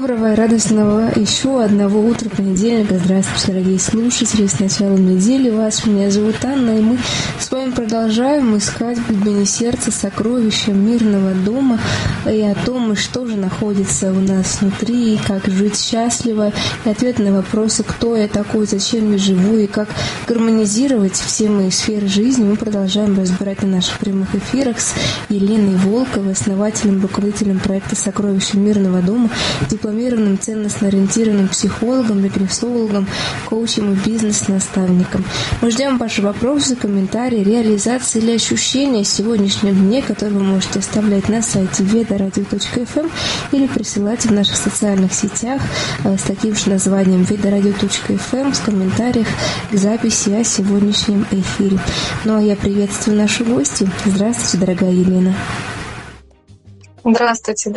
Доброго и радостного еще одного утра понедельника. Здравствуйте, дорогие слушатели. С началом недели вас. Меня зовут Анна, и мы с вами продолжаем искать в глубине сердца сокровища мирного дома и о том, что же находится у нас внутри, и как жить счастливо, и ответ на вопросы, кто я такой, зачем я живу, и как гармонизировать все мои сферы жизни, мы продолжаем разбирать на наших прямых эфирах с Еленой Волковой, основателем, руководителем проекта «Сокровища мирного дома», дипломированным ценностно-ориентированным психологом, регрессологом, коучем и бизнес-наставником. Мы ждем ваши вопросы, комментарии, реализации или ощущения в сегодняшнем дне, которые вы можете оставлять на сайте vedoradio.fm или присылать в наших социальных сетях с таким же названием vedoradio.fm в комментариях к записи о сегодняшнем эфире. Ну а я приветствую нашу гостью. Здравствуйте, дорогая Елена. Здравствуйте,